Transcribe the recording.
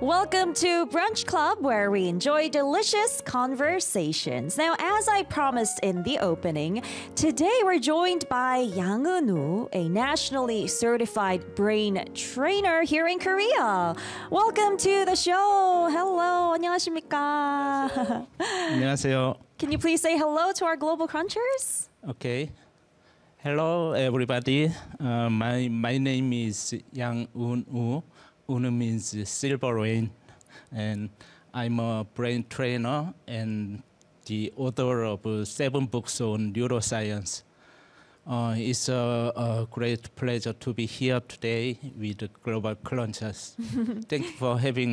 Welcome to Brunch Club, where we enjoy delicious conversations. Now, as I promised in the opening, today we're joined by Yang Eun-woo, a nationally certified brain trainer here in Korea. Welcome to the show. Hello, 안녕하십니까? 안녕하세요. Can you please say hello to our global crunchers? Okay. Hello, everybody. My name is Yang Eun-woo. Eun means silver rain, and I'm a brain trainer and the author of 7 books on neuroscience. It's a great pleasure to be here today with the Global Crunchers. Thank you for having